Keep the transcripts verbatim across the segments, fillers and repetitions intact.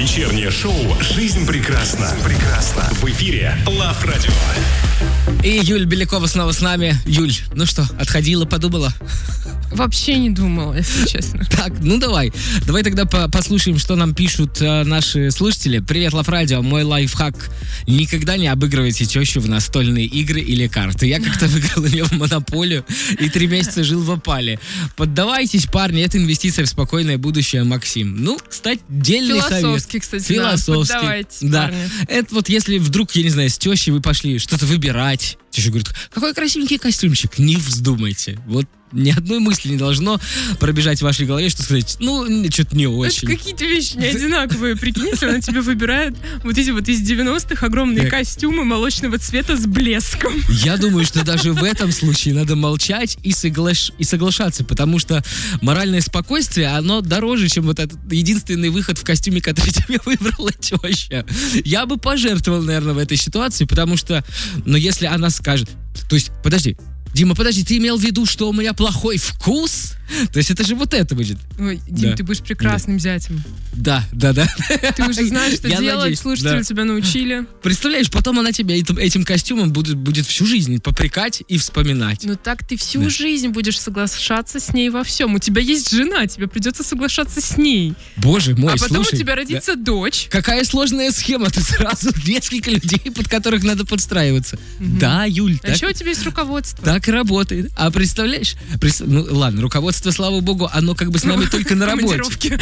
Вечернее шоу «Жизнь прекрасна». Прекрасна. В эфире Лав Радио. И Юль Белякова снова с нами. Юль, ну что, отходила, подумала? Вообще не думала, если честно. Так, ну давай. Давай тогда по- послушаем, что нам пишут э, наши слушатели. Привет, Лав Радио. Мой лайфхак: никогда не обыгрывайте тещу в настольные игры или карты. Я как-то выиграл ее в монополию и три месяца жил в опале. Поддавайтесь, парни, это инвестиция в спокойное будущее, Максим. Ну, кстати, дельный совет. Философский, кстати, Философский. Да, поддавайтесь, да. парни. Это вот если вдруг, я не знаю, с тещей вы пошли что-то выбирать. Теща говорит: какой красивенький костюмчик. Не вздумайте. Вот ни одной мысли не должно пробежать в вашей голове, что сказать, ну, что-то не очень. Это какие-то вещи не одинаковые. Прикинь, если она тебе выбирает вот эти вот из девяностых огромные Так. костюмы молочного цвета с блеском. Я думаю, что даже в этом случае надо молчать и, соглаш... и соглашаться, потому что моральное спокойствие, оно дороже, чем вот этот единственный выход в костюме, который тебе выбрала теща. Я бы пожертвовал, наверное, в этой ситуации, потому что, ну, если она скажет, то есть, подожди, Дима, подожди, ты имел в виду, что у меня плохой вкус? То есть это же вот это будет. Ой, Дим, Да. ты будешь прекрасным зятем. Да, да, да. Ты уже знаешь, что Я делать, надеюсь, слушатели да. тебя научили. Представляешь, потом она тебя этим, этим костюмом будет, будет всю жизнь попрекать и вспоминать. Ну так ты всю Да. жизнь будешь соглашаться с ней во всем. У тебя есть жена, тебе придется соглашаться с ней. Боже мой, а потом слушай, у тебя да. родится дочь. Какая сложная схема, ты сразу несколько людей, под которых надо подстраиваться. Мгм. Да, Юль, А так, еще у тебя есть руководство. так и работает. А представляешь, прис- ну ладно, руководство, слава богу, оно как бы с нами только на работе. Командировки.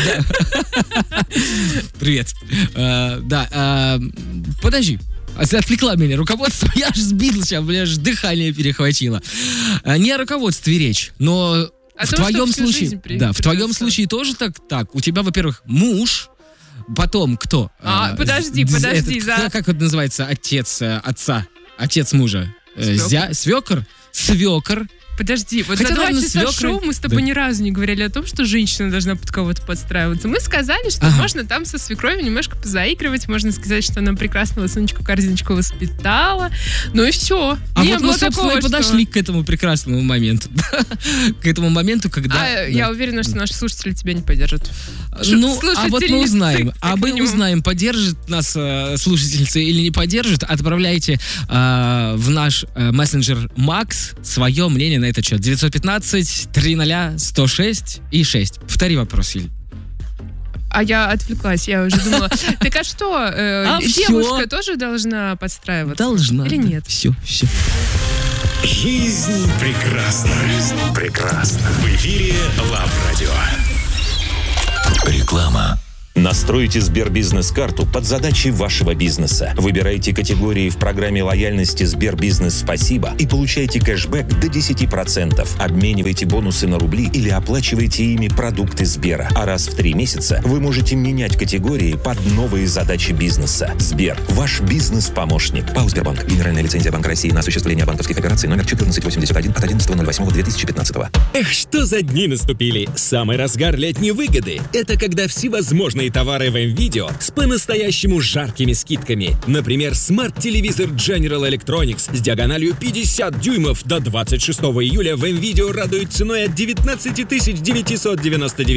Привет. А, Да, а, подожди. А ты Отвлекла меня руководство, я аж сбился, бля, аж дыхание перехватило. А, Не о руководстве речь, но О в том, твоем что всю случае, жизнь при- да, в твоем придется. случае тоже так, так. У тебя, во-первых, муж, потом кто? А, подожди, з- подожди, этот, за- кто- Как это называется, отец э, отца, отец мужа? Э, Свекр. зя- Свекор? Свекор. Подожди, вот Хотя, за два наверное, часа свекры- шоу мы с тобой Да. ни разу не говорили о том, что женщина должна под кого-то подстраиваться. Мы сказали, что Ага. можно там со свекровью немножко позаигрывать, можно сказать, что она прекрасного сыночку корзиночку воспитала. Ну и все. А не вот было мы, собственно, такого, и подошли к этому прекрасному моменту. К этому моменту, что... когда... А, да. я уверена, что наши слушатели тебя не поддержат. Ну, а вот мы Слушательницы, узнаем. как А мы минимум. узнаем, поддержит нас э, слушательница или не поддержит. Отправляйте э, в наш э, мессенджер Макс свое мнение на этот счет. девятьсот пятнадцать триста сто шесть и шесть. Повтори вопрос, Юль. А я отвлеклась, я уже думала. Так а что, э, А девушка всё. тоже должна подстраиваться? Должна. Или да. нет? Все, все. Жизнь прекрасна. Жизнь прекрасна. В эфире Лав Радио. Реклама. Настройте Сбербизнес-карту под задачи вашего бизнеса. Выбирайте категории в программе лояльности Сбербизнес Спасибо и получайте кэшбэк до десять процентов. Обменивайте бонусы на рубли или оплачивайте ими продукты Сбера. А раз в три месяца вы можете менять категории под новые задачи бизнеса. Сбер. Ваш бизнес-помощник. ПАО «Сбербанк». Генеральная лицензия Банка России на осуществление банковских операций номер четырнадцать восемьдесят один от одиннадцатого ноль восьмого две тысячи пятнадцатого. Эх, что за дни наступили! Самый разгар летней выгоды – это когда всевозможные товары в МВидео с по-настоящему жаркими скидками. Например, смарт-телевизор General Electronics с диагональю пятьдесят дюймов до двадцать шестого июля в МВидео радует ценой от девятнадцать тысяч девятьсот девяносто девять